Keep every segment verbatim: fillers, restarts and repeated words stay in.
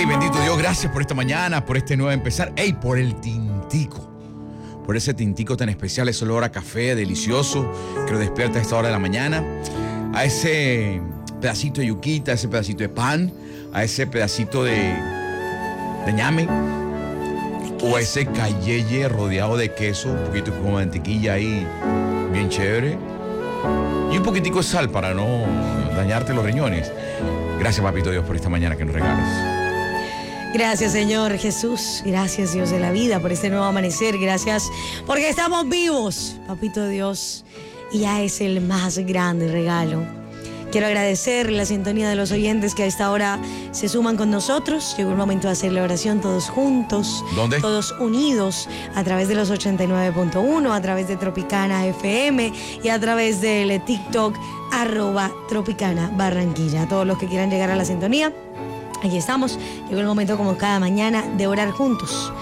Hey, bendito Dios, gracias por esta mañana, por este nuevo empezar. Hey, por el tintico. Por ese tintico tan especial, ese olor a café delicioso que lo despierta a esta hora de la mañana. A ese pedacito de yuquita, a ese pedacito de pan, a ese pedacito de, de ñame. O a ese cayeye rodeado de queso, un poquito como mantequilla ahí, bien chévere. Y un poquitico de sal para no dañarte los riñones. Gracias, papito Dios, por esta mañana que nos regalas. Gracias, Señor Jesús. Gracias, Dios de la vida, por este nuevo amanecer. Gracias porque estamos vivos, papito Dios. Y ya es el más grande regalo. Quiero agradecer la sintonía de los oyentes que a esta hora se suman con nosotros. Llegó el momento de hacer la oración todos juntos. ¿Dónde? Todos unidos a través de los ochenta y nueve punto uno, a través de Tropicana F M y a través del TikTok arroba Tropicana Barranquilla. Todos los que quieran llegar a la sintonía, aquí estamos. Llegó el momento, como cada mañana, de orar juntos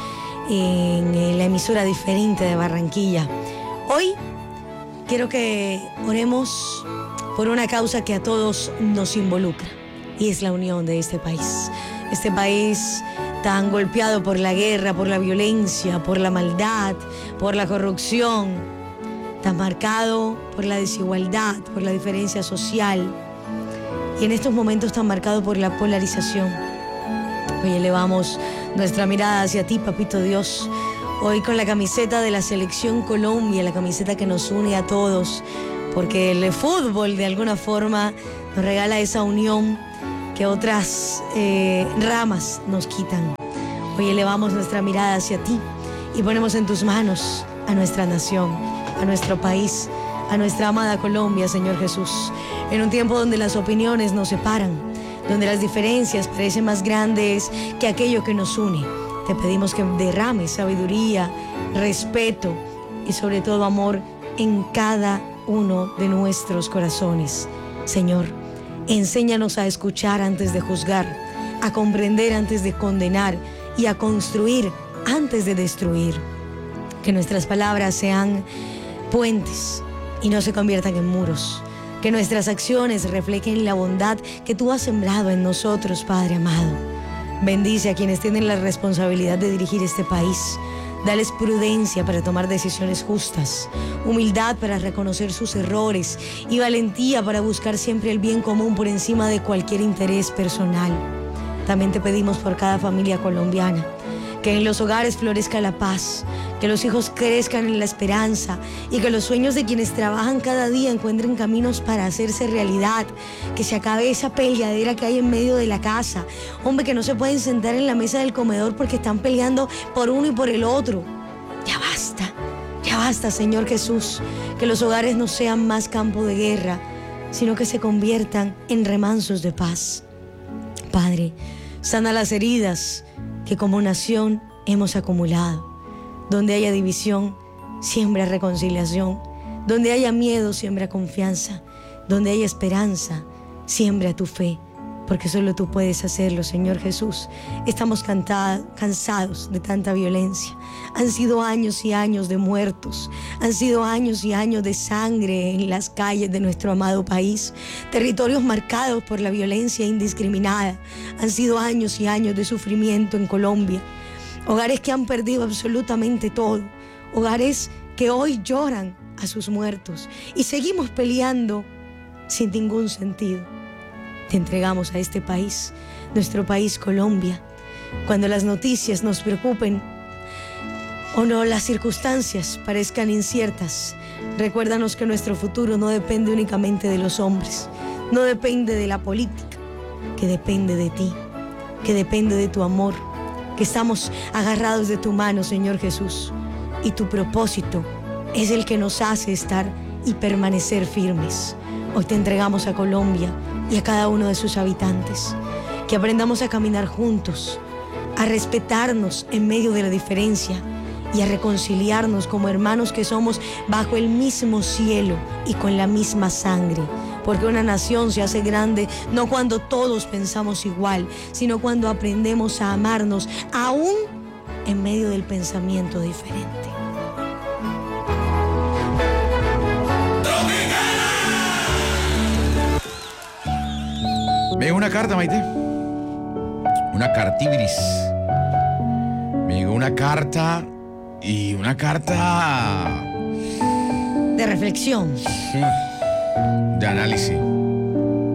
en la emisora diferente de Barranquilla. Hoy quiero que oremos por una causa que a todos nos involucra, y es la unión de este país. Este país tan golpeado por la guerra, por la violencia, por la maldad, por la corrupción, tan marcado por la desigualdad, por la diferencia social, y en estos momentos tan marcado por la polarización. Hoy elevamos nuestra mirada hacia ti, papito Dios, hoy con la camiseta de la Selección Colombia, la camiseta que nos une a todos, porque el fútbol de alguna forma nos regala esa unión que otras eh, ramas nos quitan. Hoy elevamos nuestra mirada hacia ti y ponemos en tus manos a nuestra nación, a nuestro país, a nuestra amada Colombia, Señor Jesús. En un tiempo donde las opiniones nos separan, donde las diferencias parecen más grandes que aquello que nos une, te pedimos que derrames sabiduría, respeto y sobre todo amor en cada uno de nuestros corazones. Señor, enséñanos a escuchar antes de juzgar, a comprender antes de condenar y a construir antes de destruir. Que nuestras palabras sean puentes y no se conviertan en muros. Que nuestras acciones reflejen la bondad que tú has sembrado en nosotros, Padre amado. Bendice a quienes tienen la responsabilidad de dirigir este país. Dales prudencia para tomar decisiones justas, humildad para reconocer sus errores y valentía para buscar siempre el bien común por encima de cualquier interés personal. También te pedimos por cada familia colombiana, que en los hogares florezca la paz, que los hijos crezcan en la esperanza y que los sueños de quienes trabajan cada día encuentren caminos para hacerse realidad, que se acabe esa peleadera que hay en medio de la casa. Hombre, que no se pueden sentar en la mesa del comedor porque están peleando por uno y por el otro. Ya basta, ya basta, Señor Jesús, que los hogares no sean más campo de guerra, sino que se conviertan en remansos de paz. Padre, sana las heridas que como nación hemos acumulado. Donde haya división, siembra reconciliación. Donde haya miedo, siembra confianza. Donde haya esperanza, siembra tu fe. Porque solo tú puedes hacerlo, Señor Jesús. Estamos cantado, cansados de tanta violencia. Han sido años y años de muertos. Han sido años y años de sangre en las calles de nuestro amado país. Territorios marcados por la violencia indiscriminada. Han sido años y años de sufrimiento en Colombia. Hogares que han perdido absolutamente todo. Hogares que hoy lloran a sus muertos. Y seguimos peleando sin ningún sentido. Te entregamos a este país, nuestro país Colombia. Cuando las noticias nos preocupen o no, las circunstancias parezcan inciertas, recuérdanos que nuestro futuro no depende únicamente de los hombres, no depende de la política, que depende de ti, que depende de tu amor, que estamos agarrados de tu mano, Señor Jesús, y tu propósito es el que nos hace estar y permanecer firmes. Hoy te entregamos a Colombia y a cada uno de sus habitantes, que aprendamos a caminar juntos, a respetarnos en medio de la diferencia y a reconciliarnos como hermanos que somos bajo el mismo cielo y con la misma sangre, porque una nación se hace grande no cuando todos pensamos igual, sino cuando aprendemos a amarnos aún en medio del pensamiento diferente. Me llegó una carta, Maite. una cartibris. Me llegó una carta y una carta De reflexión. de análisis.